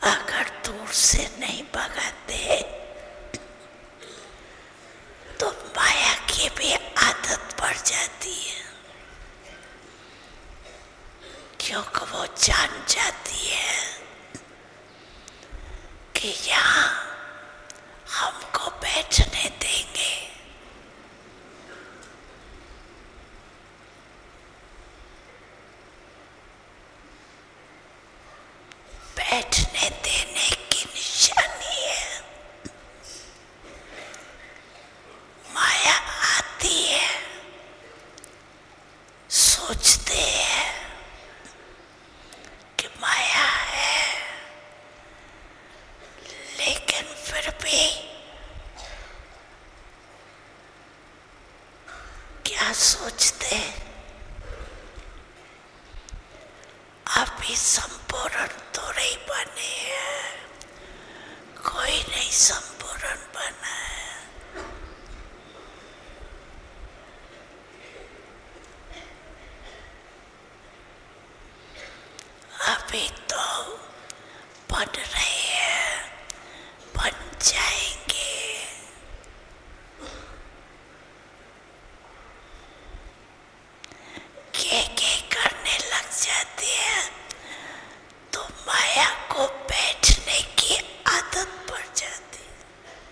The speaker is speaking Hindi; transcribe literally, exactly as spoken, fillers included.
अगर दूर से नहीं भगाते तो माया की भी आदत पड़ जाती है, क्योंकि वो जान जाती है कि यहाँ हमको बैठने देंगे। बैठने देने की निशानी है। माया आती है, सोचते हैं कि माया है, लेकिन फिर भी क्या सोचते हैं, अभी संपूर्ण तो नहीं बने हैं, कोई नहीं संपूर्ण बना है। अभी